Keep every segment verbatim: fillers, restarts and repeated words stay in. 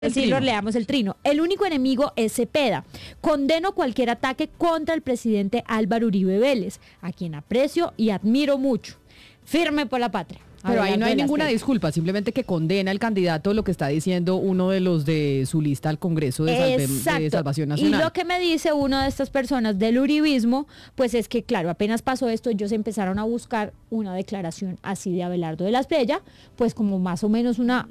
Sí, lo leamos el trino. El único enemigo es Cepeda. Condeno cualquier ataque contra el presidente Álvaro Uribe Vélez, a quien aprecio y admiro mucho. Firme por la patria. Pero ahí no hay ninguna tres. disculpa, simplemente que condena el candidato lo que está diciendo uno de los de su lista al Congreso de, Salve, de Salvación Nacional. Y lo que me dice una de estas personas del uribismo, pues es que claro, apenas pasó esto, ellos empezaron a buscar una declaración así de Abelardo de la Espriella, pues como más o menos una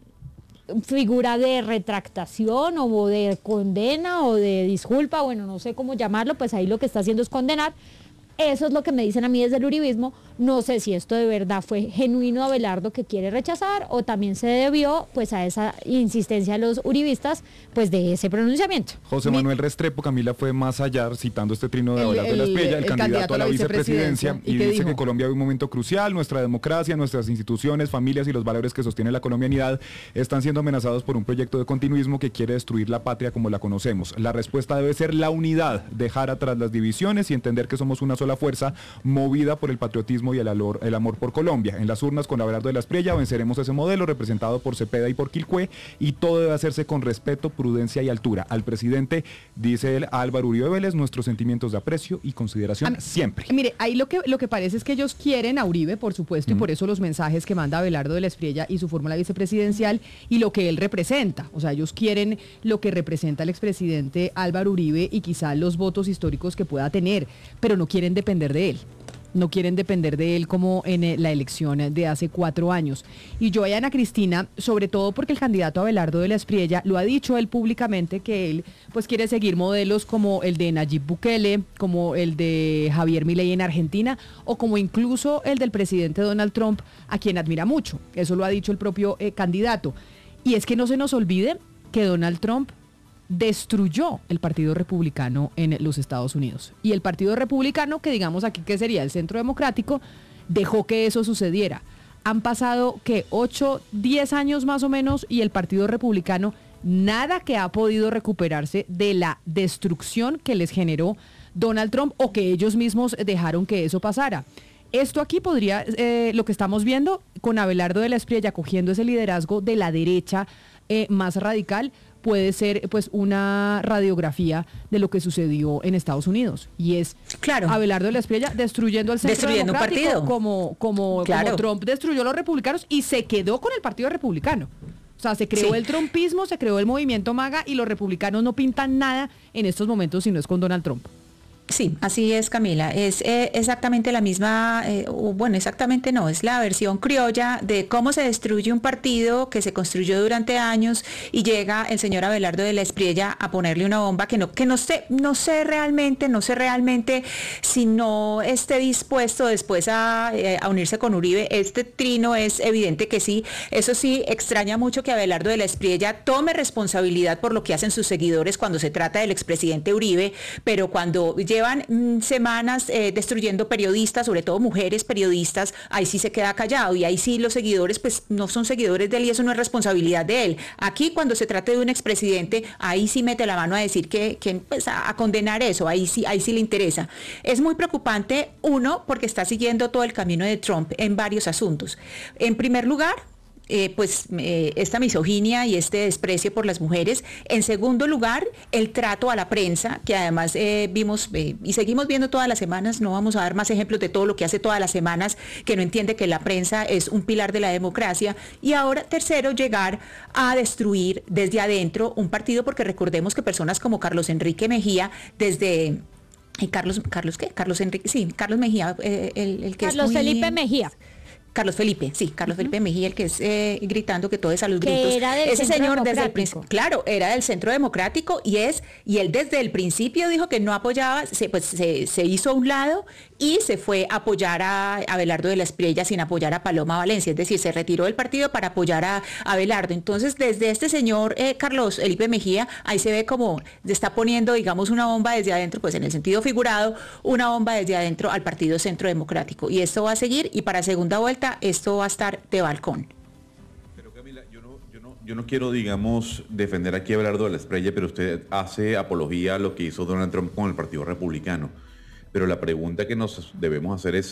figura de retractación o de condena o de disculpa, bueno, no sé cómo llamarlo, pues ahí lo que está haciendo es condenar. Eso es lo que me dicen a mí desde el uribismo. No sé si esto de verdad fue genuino Abelardo que quiere rechazar o también se debió pues a esa insistencia de los uribistas pues de ese pronunciamiento. José Manuel Restrepo, Camila, fue más allá citando este trino de Abelardo de la Espriella, el, el, el candidato, candidato a la vicepresidencia, vicepresidencia y, y dice dijo? que Colombia vive un momento crucial, nuestra democracia, nuestras instituciones, familias y los valores que sostiene la colombianidad están siendo amenazados por un proyecto de continuismo que quiere destruir la patria como la conocemos. La respuesta debe ser la unidad, dejar atrás las divisiones y entender que somos una sola fuerza movida por el patriotismo y el, alor, el amor por Colombia. En las urnas con Abelardo de la Espriella venceremos ese modelo representado por Cepeda y por Quilpué y todo debe hacerse con respeto, prudencia y altura. Al presidente, dice él, Álvaro Uribe Vélez, nuestros sentimientos de aprecio y consideración mí, siempre. Mire, ahí lo que, lo que parece es que ellos quieren a Uribe, por supuesto, mm. y por eso los mensajes que manda Abelardo de la Espriella y su fórmula vicepresidencial y lo que él representa. O sea, ellos quieren lo que representa el expresidente Álvaro Uribe y quizá los votos históricos que pueda tener, pero no quieren depender de él. No quieren depender de él como en la elección de hace cuatro años. Y yo, Ana Cristina, sobre todo porque el candidato Abelardo de la Espriella lo ha dicho él públicamente que él pues quiere seguir modelos como el de Nayib Bukele, como el de Javier Milei en Argentina o como incluso el del presidente Donald Trump, a quien admira mucho. Eso lo ha dicho el propio eh, candidato. Y es que no se nos olvide que Donald Trump destruyó el Partido Republicano en los Estados Unidos. Y el Partido Republicano, que digamos aquí que sería el Centro Democrático, dejó que eso sucediera. Han pasado, ¿qué? ocho, diez años más o menos y el Partido Republicano nada que ha podido recuperarse de la destrucción que les generó Donald Trump o que ellos mismos dejaron que eso pasara. Esto aquí podría, eh, lo que estamos viendo con Abelardo de la Espriella cogiendo ese liderazgo de la derecha eh, más radical, puede ser pues una radiografía de lo que sucedió en Estados Unidos y es claro. Abelardo de la Espriella destruyendo al Centro destruyendo Democrático un partido. como, como, claro. como Trump destruyó a los republicanos y se quedó con el Partido Republicano. O sea, se creó sí. el trumpismo, se creó el movimiento MAGA y los republicanos no pintan nada en estos momentos si no es con Donald Trump. Sí, así es, Camila, es eh, exactamente la misma, eh, bueno, exactamente no, es la versión criolla de cómo se destruye un partido que se construyó durante años y llega el señor Abelardo de la Espriella a ponerle una bomba que no, que no sé, no sé realmente, no sé realmente si no esté dispuesto después a, eh, a unirse con Uribe. Este trino es evidente que sí, eso sí, extraña mucho que Abelardo de la Espriella tome responsabilidad por lo que hacen sus seguidores cuando se trata del expresidente Uribe, pero cuando lleva Llevan mm, semanas eh, destruyendo periodistas, sobre todo mujeres periodistas, ahí sí se queda callado y ahí sí los seguidores pues no son seguidores de él y eso no es responsabilidad de él. Aquí cuando se trate de un expresidente, ahí sí mete la mano a decir que, que pues a, a condenar eso, ahí sí, ahí sí le interesa. Es muy preocupante, uno, porque está siguiendo todo el camino de Trump en varios asuntos. En primer lugar, Eh, pues eh, esta misoginia y este desprecio por las mujeres. En segundo lugar, el trato a la prensa, que además eh, vimos eh, y seguimos viendo todas las semanas, no vamos a dar más ejemplos de todo lo que hace todas las semanas, que no entiende que la prensa es un pilar de la democracia. Y ahora, tercero, llegar a destruir desde adentro un partido, porque recordemos que personas como Carlos Enrique Mejía, desde... Eh, Carlos, ¿Carlos qué? Carlos Enrique, sí, Carlos Mejía, eh, el, el que Carlos es muy, Felipe Mejía. Carlos Felipe, sí, Carlos uh-huh. Felipe Mejía, el que es eh, gritando que todo es a los que gritos. Era del Ese Centro señor desde el Democrático. principio, claro, era del Centro Democrático y es, y él desde el principio dijo que no apoyaba, se, pues se, se hizo a un lado y se fue a apoyar a Abelardo de la Espriella sin apoyar a Paloma Valencia, es decir, se retiró del partido para apoyar a, a Abelardo. Entonces, desde este señor eh, Carlos Felipe Mejía, ahí se ve como se está poniendo, digamos, una bomba desde adentro, pues en el sentido figurado, una bomba desde adentro al Partido Centro Democrático. Y esto va a seguir y para segunda vuelta esto va a estar de balcón. Pero Camila, yo no, yo no, yo no quiero, digamos, defender aquí a Abelardo de la Espriella, pero usted hace apología a lo que hizo Donald Trump con el Partido Republicano. Pero la pregunta que nos debemos hacer es,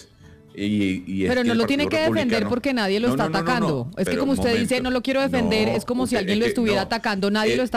Y, y pero no lo tiene que defender porque nadie lo no, está no, no, atacando. no, no, es que como usted momento, dice, no lo quiero defender, no, es como usted, si alguien lo que, estuviera no, atacando, nadie eh, lo está